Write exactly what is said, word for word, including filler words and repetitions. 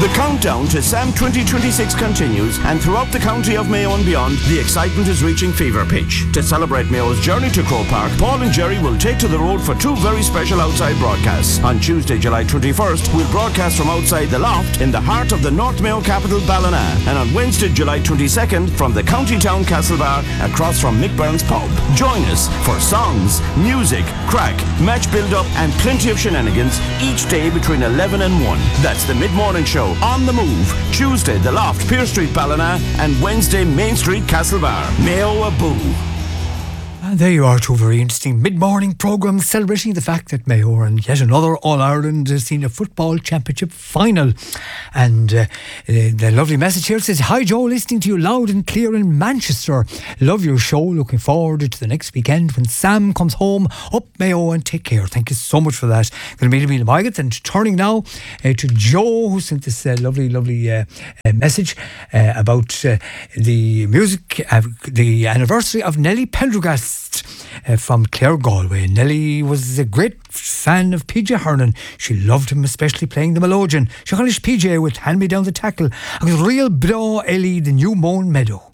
The countdown to SAM twenty twenty-six continues, and throughout the county of Mayo and beyond, the excitement is reaching fever pitch. To celebrate Mayo's journey to Croke Park, Paul and Jerry will take to the road for two very special outside broadcasts. On Tuesday, July twenty-first, we'll broadcast from outside the Loft in the heart of the North Mayo capital, Ballina, and on Wednesday, July twenty-second, from the county town Castlebar, across from Mick Burns pub. Join us for songs, music, crack, match build-up, and plenty of shenanigans each day between eleven and one. That's the mid-morning show. On the Move. Tuesday, The Loft, Pier Street, Ballina, and Wednesday, Main Street, Castlebar. Mayo a boo. And there you are, two very interesting mid-morning programmes celebrating the fact that Mayo are in yet another All-Ireland Senior Football Championship final. And uh, the lovely message here says, "Hi Joe, listening to you loud and clear in Manchester. Love your show. Looking forward to the next weekend when Sam comes home. Up Mayo and take care." Thank you so much for that. Going to meet Emil Mygatt, and turning now uh, to Joe, who sent this uh, lovely, lovely uh, uh, message uh, about uh, the music, uh, the anniversary of Nellie Pendergast. Uh, from Clare, Galway. Nellie was a great fan of P J Hernan. She loved him, especially playing the melodeon. She calls P J with Hand Me Down the Tackle. Agus Real Bra Ellie, the New Mown Meadow.